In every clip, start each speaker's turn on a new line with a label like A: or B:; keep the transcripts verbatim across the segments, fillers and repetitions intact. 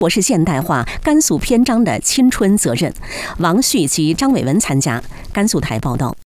A: 我是现代化甘肃篇章的青春责任。王旭及张伟文参加。甘肃台报道。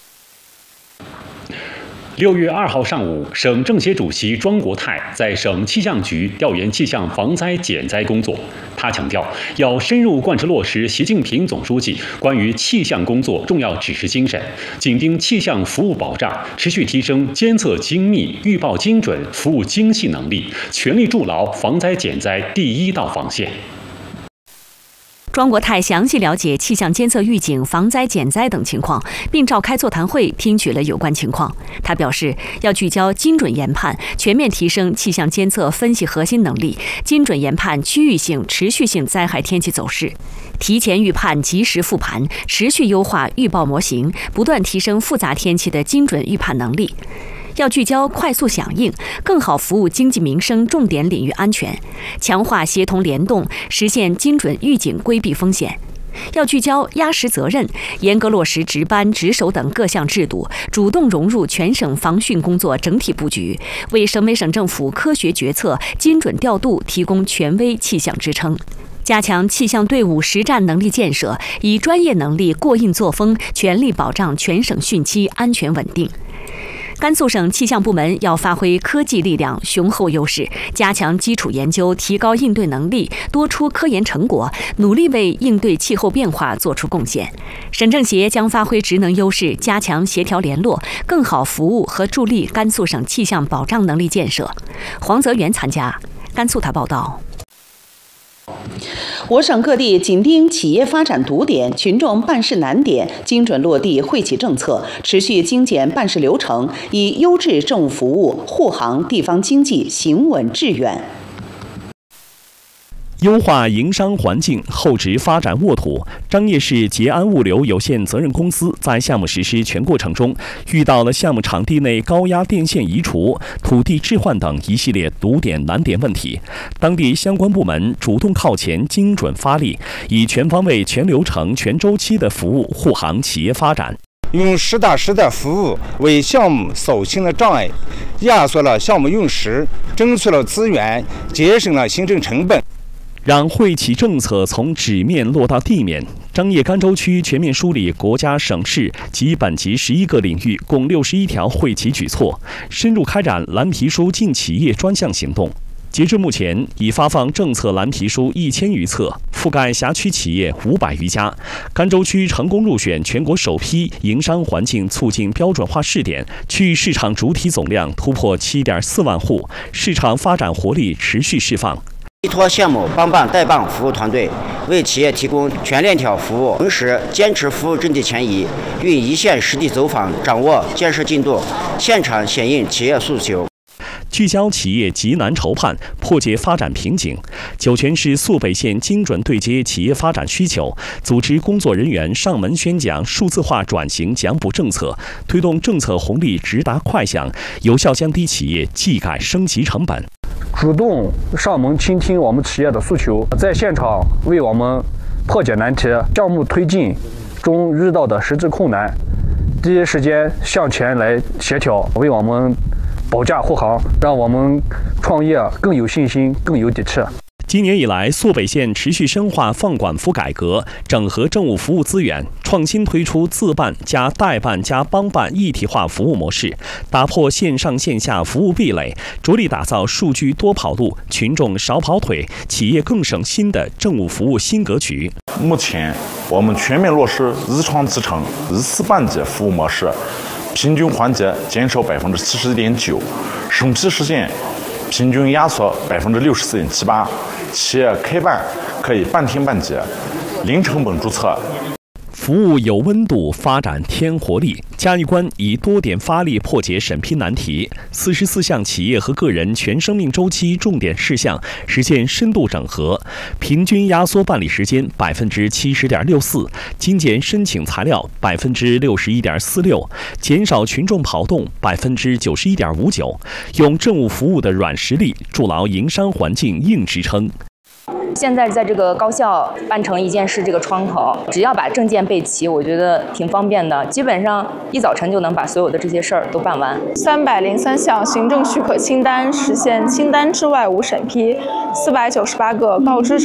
B: 六月二号上午，省政协主席庄国泰在省气象局调研气象防灾减灾工作。他强调，要深入贯彻落实习近平总书记关于气象工作重要指示精神，紧盯气象服务保障，持续提升监测精密、预报精准、服务精细能力，全力筑牢防灾减灾第一道防线。
C: 庄国泰详细了解气象监测预警、防灾减灾等情况，并召开座谈会，听取了有关情况。他表示，要聚焦精准研判，全面提升气象监测分析核心能力，精准研判区域性、持续性灾害天气走势，提前预判、及时复盘，持续优化预报模型，不断提升复杂天气的精准预判能力。要聚焦快速响应，更好服务经济民生重点领域安全，强化协同联动，实现精准预警，规避风险。要聚焦压实责任，严格落实值班、值守等各项制度，主动融入全省防汛工作整体布局，为省委省政府科学决策、精准调度提供权威气象支撑。加强气象队伍实战能力建设，以专业能力、过硬作风，全力保障全省汛期安全稳定。甘肃省气象部门要发挥科技力量雄厚优势，加强基础研究，提高应对能力，多出科研成果，努力为应对气候变化做出贡献。省政协将发挥职能优势，加强协调联络，更好服务和助力甘肃省气象保障能力建设。黄泽元参加。甘肃台报道。
D: 我省各地紧盯企业发展堵点、群众办事难点，精准落地惠企政策，持续精简办事流程，以优质政务服务护航地方经济行稳致远。
E: 优化营商环境，厚植发展沃土。张掖市捷安物流有限责任公司在项目实施全过程中，遇到了项目场地内高压电线移除、土地置换等一系列堵点难点问题。当地相关部门主动靠前，精准发力，以全方位、全流程、全周期的服务护航企业发展。
F: 用实打实的服务为项目扫清了障碍，压缩了项目用时，争取了资源，节省了行政成本。
E: 让惠企政策从纸面落到地面。张掖甘州区全面梳理国家、省市及本级十一个领域共六十一条惠企举措，深入开展蓝皮书进企业专项行动。截至目前，已发放政策蓝皮书一千余册，覆盖辖区企业五百余家。甘州区成功入选全国首批营商环境促进标准化试点，区域市场主体总量突破七点四万户，市场发展活力持续释放。
G: 依托项目帮办代办服务团队，为企业提供全链条服务，同时坚持服务阵地迁移，运一线实地走访，掌握建设进度，现场响应企业诉求。
E: 聚焦企业急难筹判，破解发展瓶颈。酒泉市肃北县精准对接企业发展需求，组织工作人员上门宣讲数字化转型奖补政策，推动政策红利直达快享，有效降低企业技改升级成本。
H: 主动上门倾听我们企业的诉求，在现场为我们破解难题，项目推进中遇到的实质困难，第一时间向前来协调，为我们保驾护航，让我们创业更有信心、更有底气。
E: 今年以来，肃北县持续深化放管服改革，整合政务服务资源，创新推出自办加代办加帮办一体化服务模式，打破线上线下服务壁垒，着力打造数据多跑路、群众少跑腿、企业更省心的政务服务新格局。
I: 目前，我们全面落实日创自成、日次办结服务模式，平均环节减少百分之七十点九，审批时间平均压缩百分之六十四点七八。企业开办可以半天半结，零成本注册。
E: 服务有温度，发展添活力。嘉峪关以多点发力破解审批难题，四十四项企业和个人全生命周期重点事项实现深度整合，平均压缩办理时间百分之七十点六四，精简申请材料百分之六十一点四六，减少群众跑动百分之九十一点五九，用政务服务的软实力筑牢营商环境硬支撑。
J: 现在在这个高校办成一件事这个窗口，只要把证件备齐，我觉得挺方便的，基本上一早晨就能把所有的这些事儿都办完。
K: 三百零三项行政许可清单实现清单之外无审批，四百九十八个告知